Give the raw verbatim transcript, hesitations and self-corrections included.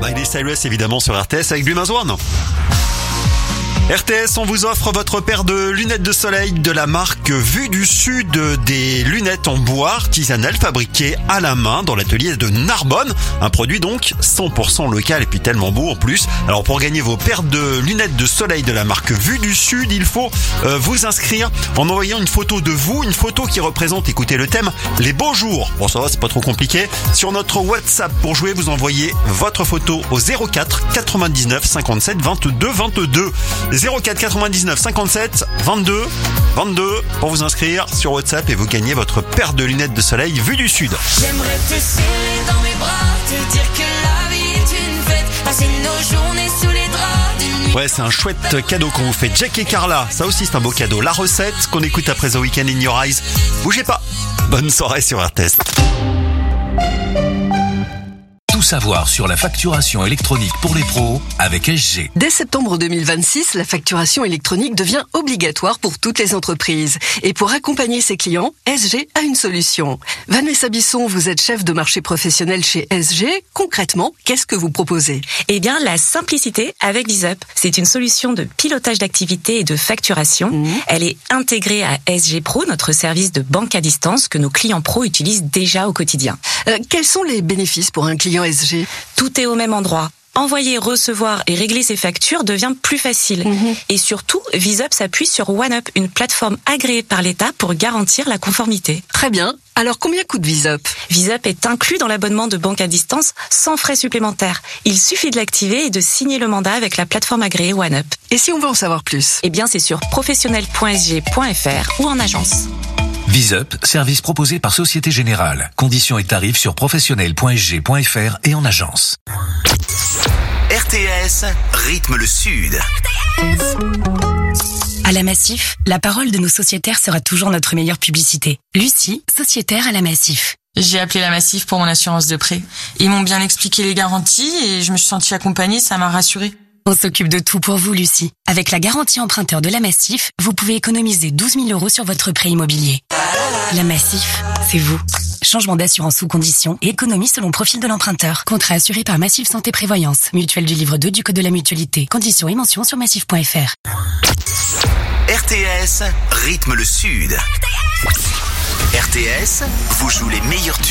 Miley Cyrus évidemment sur R T S avec Blue One. R T S, on vous offre votre paire de lunettes de soleil de la marque Vue du Sud, des lunettes en bois artisanales fabriquées à la main dans l'atelier de Narbonne. Un produit donc cent pour cent local et puis tellement beau en plus. Alors pour gagner vos paires de lunettes de soleil de la marque Vue du Sud, il faut euh, vous inscrire en envoyant une photo de vous, une photo qui représente, écoutez le thème, les beaux jours. Bon ça va, c'est pas trop compliqué. Sur notre WhatsApp pour jouer, vous envoyez votre photo au zéro quatre quatre-vingt-dix-neuf cinquante-sept vingt-deux vingt-deux. zéro quatre quatre-vingt-dix-neuf cinquante-sept vingt-deux vingt-deux pour vous inscrire sur WhatsApp et vous gagnez votre paire de lunettes de soleil Vue du Sud. J'aimerais te serrer dans mes bras, te dire que la vie est une fête, passer nos journées sous les draps d'une nuit. Ouais, c'est un chouette cadeau qu'on vous fait. Jack et Carla, ça aussi c'est un beau cadeau. La recette qu'on écoute après The Weeknd in Your Eyes. Bougez pas. Bonne soirée sur R T S. Tout savoir sur la facturation électronique pour les pros avec S G. Dès septembre deux mille vingt-six, la facturation électronique devient obligatoire pour toutes les entreprises. Et pour accompagner ses clients, S G a une solution. Vanessa Bisson, vous êtes chef de marché professionnel chez S G. Concrètement, qu'est-ce que vous proposez ? Eh bien, la simplicité avec VisUp. C'est une solution de pilotage d'activité et de facturation. Mmh. Elle est intégrée à S G Pro, notre service de banque à distance que nos clients pros utilisent déjà au quotidien. Euh, quels sont les bénéfices pour un client S G ? Tout est au même endroit. Envoyer, recevoir et régler ses factures devient plus facile. Mmh. Et surtout, VisUp s'appuie sur OneUp, une plateforme agréée par l'État pour garantir la conformité. Très bien. Alors, combien coûte VisUp ? VisUp est inclus dans l'abonnement de banque à distance sans frais supplémentaires. Il suffit de l'activer et de signer le mandat avec la plateforme agréée OneUp. Et si on veut en savoir plus ? Eh bien, c'est sur professionnel point s g point f r ou en agence. VisUp, service proposé par Société Générale. Conditions et tarifs sur professionnel point s g point f r et en agence. R T S, rythme le Sud. À la Massif, la parole de nos sociétaires sera toujours notre meilleure publicité. Lucie, sociétaire à la Massif. J'ai appelé la Massif pour mon assurance de prêt. Ils m'ont bien expliqué les garanties et je me suis sentie accompagnée, ça m'a rassurée. On s'occupe de tout pour vous, Lucie. Avec la garantie emprunteur de la Massif, vous pouvez économiser douze mille euros sur votre prêt immobilier. La Massif, c'est vous. Changement d'assurance sous conditions et économie selon profil de l'emprunteur. Contrat assuré par Massif Santé Prévoyance. Mutuelle du livre deux du Code de la Mutualité. Conditions et mentions sur massif point f r. R T S, rythme le Sud. R T S vous joue les meilleurs tubes.